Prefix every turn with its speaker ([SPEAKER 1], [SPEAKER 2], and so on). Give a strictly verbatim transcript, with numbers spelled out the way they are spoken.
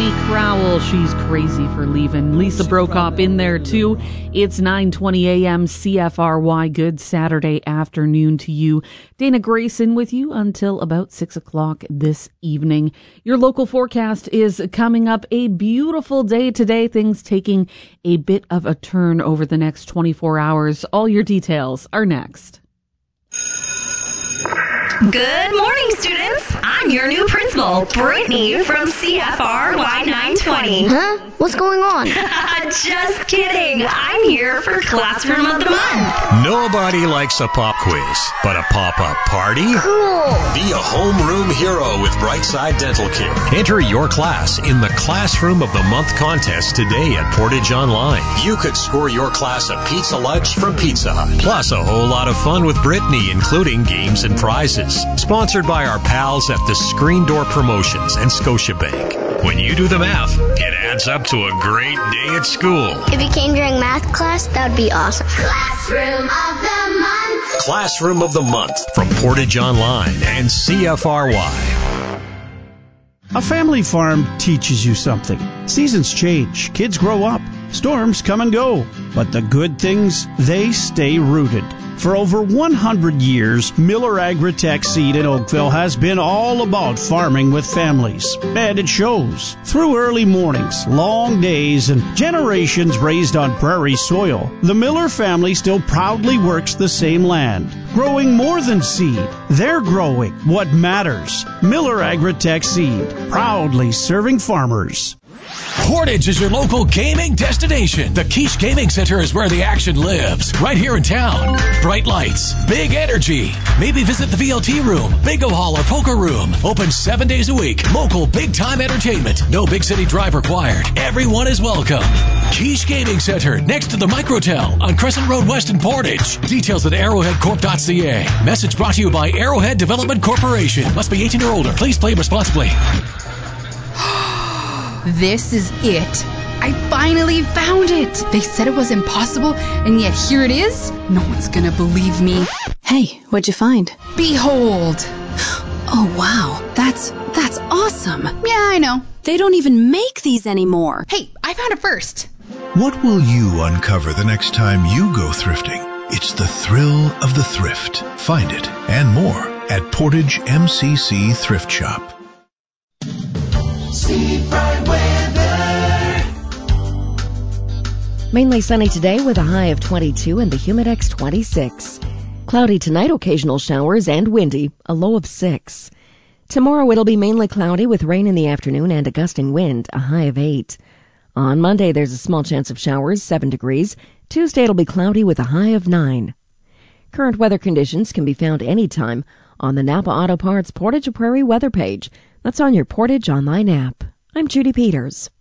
[SPEAKER 1] Stephanie Crowell, she's crazy for leaving. Lisa Brokop in there too. It's nine twenty a.m. C F R Y. Good Saturday afternoon to you. Dana Grayson with you until about six o'clock this evening. Your local forecast is coming up. A beautiful day today. Things taking a bit of a turn over the next twenty-four hours. All your details are next.
[SPEAKER 2] Good morning, students. I'm your new principal, Brittany from C F R Y nine twenty.
[SPEAKER 3] Huh? What's going on?
[SPEAKER 2] Just kidding. I'm here for Classroom of the Month.
[SPEAKER 4] Nobody likes a pop quiz, but a pop-up party?
[SPEAKER 3] Cool.
[SPEAKER 4] Be a homeroom hero with Brightside Dental Care. Enter your class in the Classroom of the Month contest today at Portage Online. You could score your class a pizza lunch from Pizza Hut. Plus a whole lot of fun with Brittany, including games and prizes. Sponsored by our pals at the Screen Door Promotions and Scotiabank. When you do the math, it adds up to a great day at school.
[SPEAKER 3] If you came during math class, that would be awesome. Classroom of the Month.
[SPEAKER 4] Classroom of the Month from Portage Online and C F R Y.
[SPEAKER 5] A family farm teaches you something. Seasons change, kids grow up, storms come and go. But the good things, they stay rooted. For over one hundred years, Miller Agritech Seed in Oakville has been all about farming with families. And it shows. Through early mornings, long days, and generations raised on prairie soil, the Miller family still proudly works the same land, growing more than seed. They're growing what matters. Miller Agritech Seed, proudly serving farmers.
[SPEAKER 6] Portage is your local gaming destination. The Quiche Gaming Center is where the action lives, right here in town. Bright lights, big energy. Maybe visit the V L T room, bingo hall, or poker room. Open seven days a week. Local big-time entertainment. No big city drive required. Everyone is welcome. Quiche Gaming Center, next to the Microtel on Crescent Road West in Portage. Details at arrowhead corp dot c a. Message brought to you by Arrowhead Development Corporation. Must be eighteen or older. Please play responsibly.
[SPEAKER 7] This is it. I finally found it. They said it was impossible, and yet here it is. No one's gonna believe me.
[SPEAKER 8] Hey, what'd you find?
[SPEAKER 7] Behold.
[SPEAKER 8] Oh, wow. That's, that's awesome.
[SPEAKER 7] Yeah, I know.
[SPEAKER 8] They don't even make these anymore.
[SPEAKER 7] Hey, I found it first.
[SPEAKER 9] What will you uncover the next time you go thrifting? It's the thrill of the thrift. Find it and more at Portage M C C Thrift Shop.
[SPEAKER 10] Mainly sunny today with a high of twenty-two and the Humidex twenty-six. Cloudy tonight, occasional showers and windy, a low of six. Tomorrow it'll be mainly cloudy with rain in the afternoon and a gusting wind, a high of eight. On Monday there's a small chance of showers, seven degrees. Tuesday it'll be cloudy with a high of nine. Current weather conditions can be found anytime on the Napa Auto Parts Portage Prairie weather page. That's on your Portage Online app. I'm Judy Peters.